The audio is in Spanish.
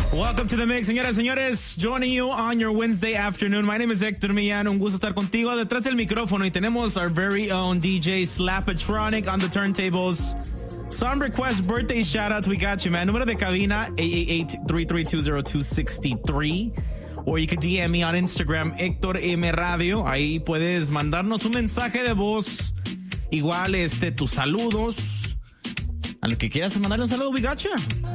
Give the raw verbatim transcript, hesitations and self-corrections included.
Welcome to the mix, señoras y señores. Joining you on your Wednesday afternoon. My name is Hector Millán. Un gusto estar contigo detrás del micrófono y tenemos our very own D J Slapatronic on the turntables. Song request, birthday shoutouts, we got you, man. Número de cabina eight eight eight, three three two, zero two six three. Or you can D M me on Instagram, Hector M Radio. Ahí puedes mandarnos un mensaje de voz. Igual, este, tus saludos. A lo que quieras mandarle un saludo, we got you.